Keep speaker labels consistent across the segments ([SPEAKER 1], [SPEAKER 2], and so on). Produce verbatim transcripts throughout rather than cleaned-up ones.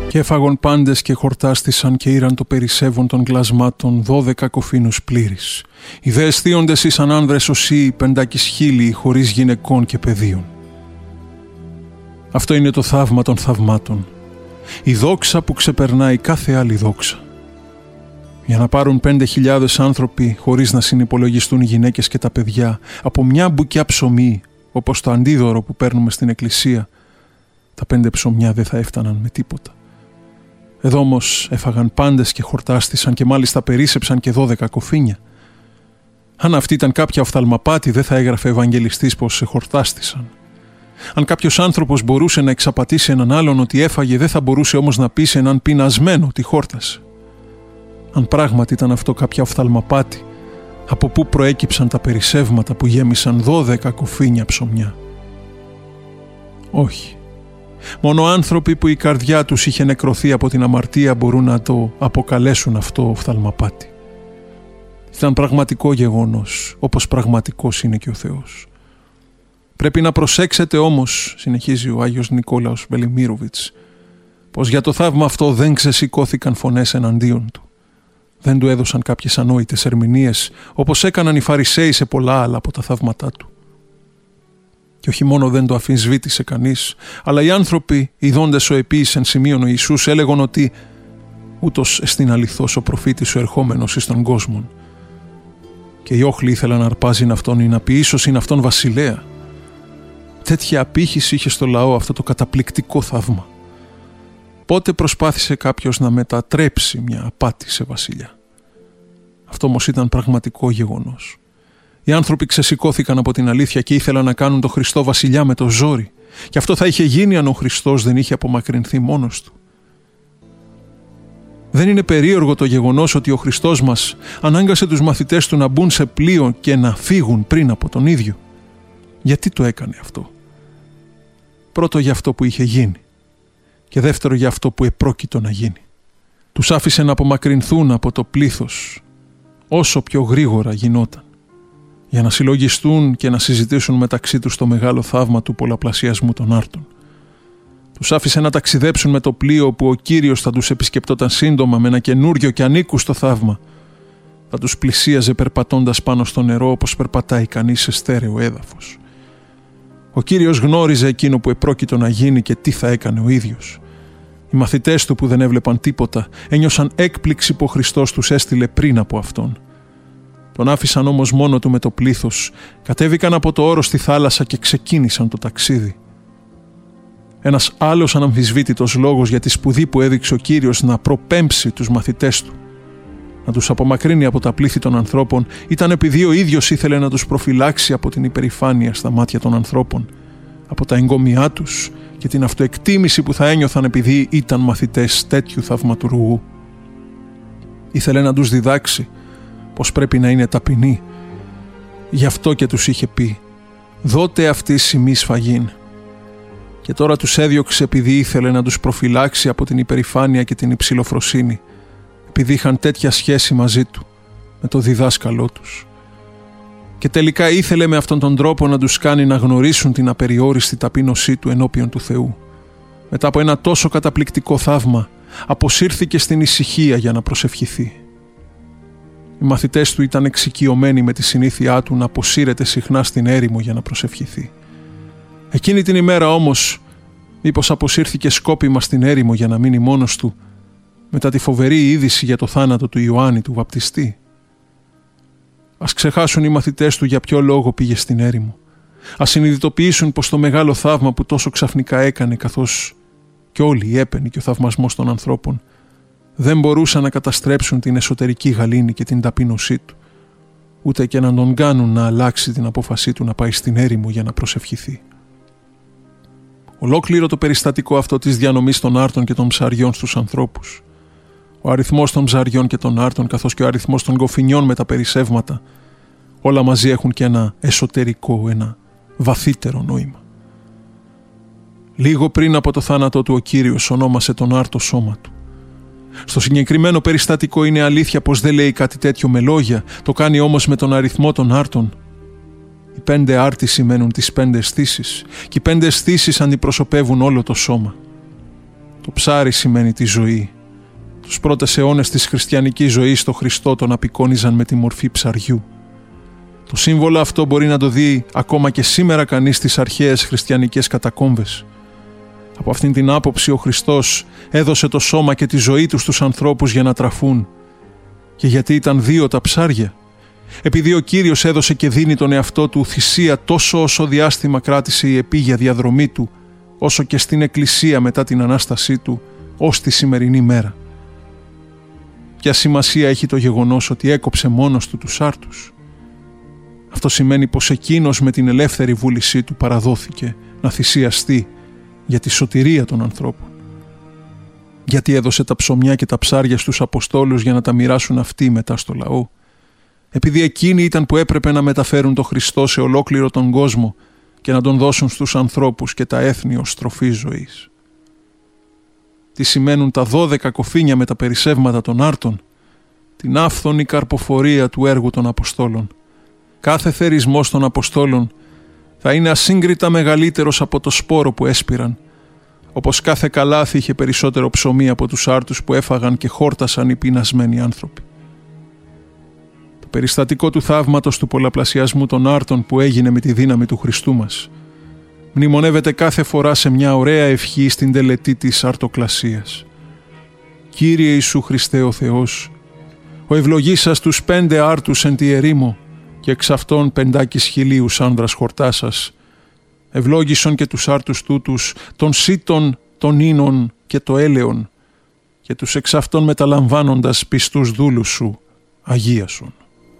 [SPEAKER 1] Και έφαγον πάντες και χορτάστησαν και ήραν το περισσεύον των κλασμάτων δώδεκα κοφίνους πλήρης. Οι δε αισθίοντες ήσαν άνδρες οσί πεντάκις χίλιοι χωρίς γυναικών και παιδίων. Αυτό είναι το θαύμα των θαυμάτων. Η δόξα που ξεπερνάει κάθε άλλη δόξα. Για να πάρουν πέντε χιλιάδες άνθρωποι χωρίς να συνυπολογιστούν οι γυναίκες και τα παιδιά από μια μπουκιά ψωμί, όπως το αντίδωρο που παίρνουμε στην εκκλησία, τα πέντε ψωμιά δεν θα έφταναν με τίποτα. Εδώ όμως έφαγαν πάντες και χορτάστησαν και μάλιστα περίσσεψαν και δώδεκα κοφίνια. Αν αυτή ήταν κάποια οφθαλμαπάτη δεν θα έγραφε Ευαγγελιστής πως σε χορτάστησαν. Αν κάποιος άνθρωπος μπορούσε να εξαπατήσει έναν άλλον ότι έφαγε, δεν θα μπορούσε όμως να πει σε έναν πεινασμένο ότι χόρτασε. Αν πράγματι ήταν αυτό κάποια οφθαλμαπάτη, από πού προέκυψαν τα περισσεύματα που γέμισαν δώδεκα κοφίνια ψωμιά? Όχι. Μόνο άνθρωποι που η καρδιά τους είχε νεκρωθεί από την αμαρτία μπορούν να το αποκαλέσουν αυτό οφθαλμαπάτη. Ήταν πραγματικό γεγονός, όπως πραγματικός είναι και ο Θεός. Πρέπει να προσέξετε όμως, συνεχίζει ο Άγιος Νικόλαος Βελιμίροβιτς, πως για το θαύμα αυτό δεν ξεσηκώθηκαν φωνές εναντίον του. Δεν του έδωσαν κάποιες ανόητες ερμηνείες, όπως έκαναν οι Φαρισαίοι σε πολλά άλλα από τα θαύματά του. Και όχι μόνο δεν το αμφισβήτησε κανείς, αλλά οι άνθρωποι, ειδώντες ο επίης εν σημείων ο Ιησούς, έλεγαν ότι ούτως εστίν αληθώς ο προφήτης ο ερχόμενος εις τον κόσμον. Και οι όχλοι ήθελαν να αρπάζειν αυτόν ή να πει ίσως είναι αυτόν βασιλέα. Τέτοια απήχηση είχε στο λαό αυτό το καταπληκτικό θαύμα. Πότε προσπάθησε κάποιος να μετατρέψει μια απάτη σε βασιλιά? Αυτό όμως ήταν πραγματικό γεγονός. Οι άνθρωποι ξεσηκώθηκαν από την αλήθεια και ήθελαν να κάνουν τον Χριστό βασιλιά με το ζόρι. Και αυτό θα είχε γίνει αν ο Χριστός δεν είχε απομακρυνθεί μόνος του. Δεν είναι περίεργο το γεγονός ότι ο Χριστός μας ανάγκασε τους μαθητές του να μπουν σε πλοίο και να φύγουν πριν από τον ίδιο? Γιατί το έκανε αυτό? Πρώτο για αυτό που είχε γίνει και δεύτερο για αυτό που επρόκειτο να γίνει. Τους άφησε να απομακρυνθούν από το πλήθος όσο πιο γρήγορα γινόταν, για να συλλογιστούν και να συζητήσουν μεταξύ τους το μεγάλο θαύμα του πολλαπλασιασμού των άρτων. Τους άφησε να ταξιδέψουν με το πλοίο που ο Κύριος θα τους επισκεπτόταν σύντομα με ένα καινούριο και ανήκουστο θαύμα. Θα τους πλησίαζε περπατώντας πάνω στο νερό όπως περπατάει κανείς σε στέρεο έδαφος. Ο Κύριος γνώριζε εκείνο που επρόκειτο να γίνει και τι θα έκανε ο ίδιος. Οι μαθητές του που δεν έβλεπαν τίποτα ένιωσαν έκπληξη που ο Χριστός τους έστειλε πριν από αυτόν. Τον άφησαν όμως μόνο του με το πλήθος, κατέβηκαν από το όρος στη θάλασσα και ξεκίνησαν το ταξίδι. Ένας άλλος αναμφισβήτητος λόγος για τη σπουδή που έδειξε ο Κύριος να προπέμψει τους μαθητές του, να τους απομακρύνει από τα πλήθη των ανθρώπων, ήταν επειδή ο ίδιος ήθελε να τους προφυλάξει από την υπερηφάνεια στα μάτια των ανθρώπων, από τα εγκόμια τους και την αυτοεκτίμηση που θα ένιωθαν επειδή ήταν μαθητές τέτοιου θαυματουργού. Ήθελε να τους διδάξει πως πρέπει να είναι ταπεινοί. Γι' αυτό και τους είχε πει «Δότε αυτή σημεί σφαγήν». Και τώρα τους έδιωξε επειδή ήθελε να τους προφυλάξει από την υπερηφάνεια και την υψηλοφροσύνη, επειδή είχαν τέτοια σχέση μαζί του, με το διδάσκαλό τους. Και τελικά ήθελε με αυτόν τον τρόπο να τους κάνει να γνωρίσουν την απεριόριστη ταπείνωσή του ενώπιον του Θεού. Μετά από ένα τόσο καταπληκτικό θαύμα, αποσύρθηκε στην ησυχία για να προσευχηθεί. Οι μαθητές του ήταν εξοικειωμένοι με τη συνήθειά του να αποσύρεται συχνά στην έρημο για να προσευχηθεί. Εκείνη την ημέρα όμως, μήπως αποσύρθηκε σκόπιμα στην έρημο για να μείνει μόνος του, μετά τη φοβερή είδηση για το θάνατο του Ιωάννη του Βαπτιστή? Ας ξεχάσουν οι μαθητές του για ποιο λόγο πήγε στην έρημο. Ας συνειδητοποιήσουν πως το μεγάλο θαύμα που τόσο ξαφνικά έκανε, καθώς και όλοι οι έπαινοι και ο θαυμασμός των ανθρώπων, δεν μπορούσαν να καταστρέψουν την εσωτερική γαλήνη και την ταπείνωσή του, ούτε και να τον κάνουν να αλλάξει την απόφασή του να πάει στην έρημο για να προσευχηθεί. Ολόκληρο το περιστατικό αυτό της διανομής των άρτων και των ψαριών στους ανθρώπους, ο αριθμός των ψαριών και των άρτων, καθώς και ο αριθμός των κοφινιών με τα περισσεύματα, όλα μαζί έχουν και ένα εσωτερικό, ένα βαθύτερο νόημα. Λίγο πριν από το θάνατό του ο Κύριος ονόμασε τον άρτο σώμα του. Στο συγκεκριμένο περιστατικό είναι αλήθεια πως δεν λέει κάτι τέτοιο με λόγια, το κάνει όμως με τον αριθμό των άρτων. Οι πέντε άρτοι σημαίνουν τις πέντε αισθήσεις και οι πέντε αισθήσεις αντιπροσωπεύουν όλο το σώμα. Το ψάρι σημαίνει τη ζωή. Τους πρώτες αιώνες της χριστιανικής ζωής το Χριστό τον απεικόνιζαν με τη μορφή ψαριού. Το σύμβολο αυτό μπορεί να το δει ακόμα και σήμερα κανείς στις αρχαίες χριστιανικές κατακόμβες. Από αυτήν την άποψη ο Χριστός έδωσε το σώμα και τη ζωή του στους ανθρώπους για να τραφούν. Και γιατί ήταν δύο τα ψάρια? Επειδή ο Κύριος έδωσε και δίνει τον εαυτό του θυσία τόσο όσο διάστημα κράτησε η επίγεια διαδρομή του, όσο και στην Εκκλησία μετά την Ανάστασή του, ως τη σημερινή μέρα. Ποια σημασία έχει το γεγονός ότι έκοψε μόνος του τους άρτους? Αυτό σημαίνει πως εκείνος με την ελεύθερη βούλησή του παραδόθηκε να θυσιαστεί για τη σωτηρία των ανθρώπων. Γιατί έδωσε τα ψωμιά και τα ψάρια στους Αποστόλους για να τα μοιράσουν αυτοί μετά στο λαό? Επειδή εκείνοι ήταν που έπρεπε να μεταφέρουν τον Χριστό σε ολόκληρο τον κόσμο και να τον δώσουν στους ανθρώπους και τα έθνη ως τροφή ζωής. Τι σημαίνουν τα δώδεκα κοφίνια με τα περισσεύματα των άρτων? Την άφθονη καρποφορία του έργου των Αποστόλων. Κάθε θερισμός των Αποστόλων θα είναι ασύγκριτα μεγαλύτερος από το σπόρο που έσπηραν, όπως κάθε καλάθι είχε περισσότερο ψωμί από τους άρτους που έφαγαν και χόρτασαν οι πεινασμένοι άνθρωποι. Το περιστατικό του θαύματος του πολλαπλασιασμού των άρτων που έγινε με τη δύναμη του Χριστού μας μνημονεύεται κάθε φορά σε μια ωραία ευχή στην τελετή της αρτοκλασίας. Κύριε Ιησού Χριστέ ο Θεός, ο ευλογήσας τους πέντε άρτους εν τη ερήμο και εξ αυτών πεντάκις χιλίους άνδρας χορτάσας, ευλόγησον και τους άρτους τούτους, των σύτων, των ίνων και το έλεον, και τους εξ αυτών μεταλαμβάνοντας πιστούς δούλους σου, αγίασον.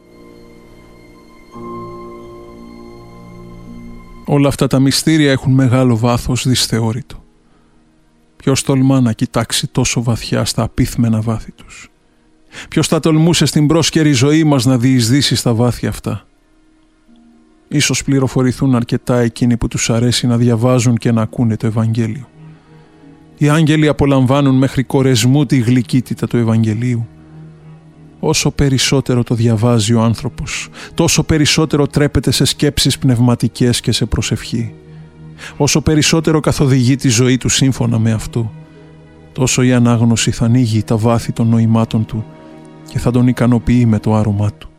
[SPEAKER 1] Όλα αυτά τα μυστήρια έχουν μεγάλο βάθος δυσθεώρητο. Ποιος τολμά να κοιτάξει τόσο βαθιά στα απίθμενα βάθη τους? Ποιος θα τολμούσε στην πρόσκαιρη ζωή μας να διεισδύσει στα βάθη αυτά? Ίσως πληροφορηθούν αρκετά εκείνοι που τους αρέσει να διαβάζουν και να ακούνε το Ευαγγέλιο. Οι άγγελοι απολαμβάνουν μέχρι κορεσμού τη γλυκύτητα του Ευαγγελίου. Όσο περισσότερο το διαβάζει ο άνθρωπος, τόσο περισσότερο τρέπεται σε σκέψεις πνευματικές και σε προσευχή. Όσο περισσότερο καθοδηγεί τη ζωή του σύμφωνα με αυτό, τόσο η ανάγνωση θα ανοίγει τα βάθη των νοημάτων του και θα τον ικανοποιεί με το άρωμά του.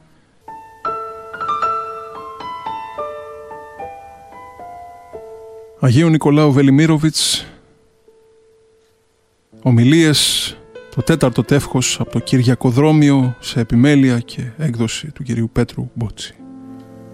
[SPEAKER 1] Αγίου Νικολάου Βελιμίροβιτς, ομιλίες, το τέταρτο τεύχος από το Κυριακοδρόμιο σε επιμέλεια και έκδοση του κυρίου Πέτρου Μπότση.